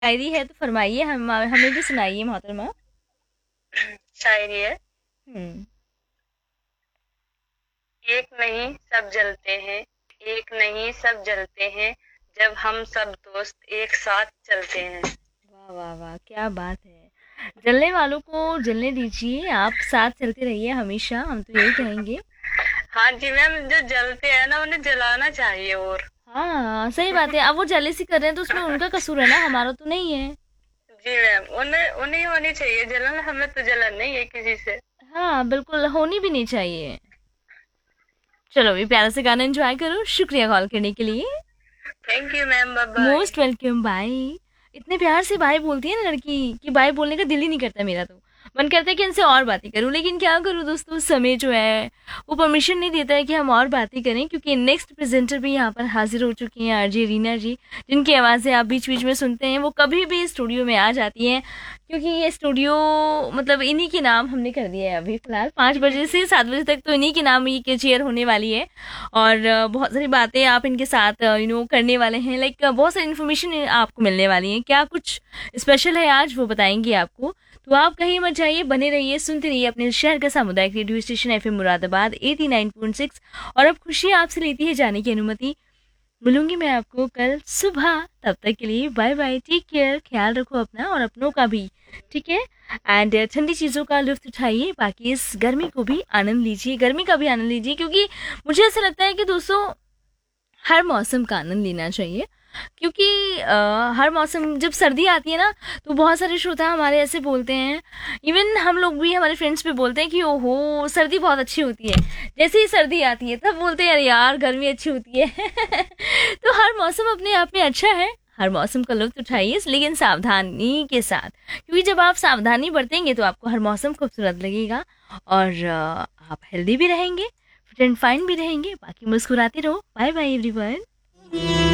शायरी है तो फरमाइए, हम हमें भी सुनाइए मोहतरमा। शायरी है। हम्म। एक नहीं सब जलते हैं, एक नहीं सब जलते हैं, जब हम सब दोस्त एक साथ चलते हैं। वाह वाह वाह, क्या बात है। जलने वालों को जलने दीजिए, आप साथ चलते रहिए हमेशा, हम तो यही कहेंगे। हाँ जी मैम, जो जलते हैं ना उन्हें जलाना चाहिए और। हाँ सही बात है, अब वो जेलेसी कर रहे हैं तो उसमें उनका कसूर है ना, हमारा तो नहीं है। जी मैम, उन्हें उन्हें होनी चाहिए जलन, हमें तो जलन नहीं है किसी से। हाँ बिल्कुल, होनी भी नहीं चाहिए। चलो भी प्यारा से गाना एंजॉय करो, शुक्रिया कॉल करने के लिए। Thank you ma'am, bye bye. Most welcome, bye. इतने प्यार से बाय बोलती है ना लड़की कि बाय बोलने का दिल ही नहीं करता मेरा तो। मन करता है कि इनसे और बातें करूं, लेकिन क्या करूं दोस्तों, समय जो है वो परमिशन नहीं देता है कि हम और बातें करें, क्योंकि नेक्स्ट प्रेजेंटर भी यहाँ पर हाजिर हो चुकी हैं, आरजे रीना जी, जिनकी आवाज़ें आप बीच बीच में सुनते हैं। वो कभी भी स्टूडियो में आ जाती हैं, क्योंकि ये स्टूडियो मतलब इन्हीं के नाम हमने कर दिया है। अभी फिलहाल 5 बजे से 7 बजे तक तो इन्हीं के नाम ये के चेयर होने वाली है। और बहुत सारी बातें आप इनके साथ करने वाले हैं, लाइक बहुत सारी इन्फॉर्मेशन आपको मिलने वाली है। क्या कुछ स्पेशल है आज वो बताएंगे आपको। तो आप कहीं मत जाइए, बने रहिए, सुनते रहिए अपने शहर का सामुदायिक रेडियो स्टेशन एफएम मुरादाबाद 89.6। और अब खुशी आपसे लेती है जाने की अनुमति। मिलूंगी मैं आपको कल सुबह, तब तक के लिए बाय बाय, टेक केयर, ख्याल रखो अपना और अपनों का भी। ठीक है। एंड ठंडी चीज़ों का लुत्फ उठाइए, बाकी इस गर्मी को भी आनंद लीजिए, गर्मी का भी आनंद लीजिए, क्योंकि मुझे ऐसा लगता है कि दोस्तों हर मौसम का आनंद लेना चाहिए। क्योंकि हर मौसम, जब सर्दी आती है ना, तो बहुत सारे श्रोता हमारे ऐसे बोलते हैं, इवन हम लोग भी हमारे फ्रेंड्स पे बोलते हैं कि ओहो सर्दी बहुत अच्छी होती है। जैसे ही सर्दी आती है तब बोलते हैं अरे यार गर्मी अच्छी होती है। तो हर मौसम अपने आप में अच्छा है, हर मौसम का लुत्फ उठाइए, लेकिन सावधानी के साथ, क्योंकि जब आप सावधानी बरतेंगे तो आपको हर मौसम खूबसूरत लगेगा। और आप हेल्दी भी रहेंगे, फिट एंड फाइन भी रहेंगे। बाकी मुस्कुराते रहो। Bye bye everyone.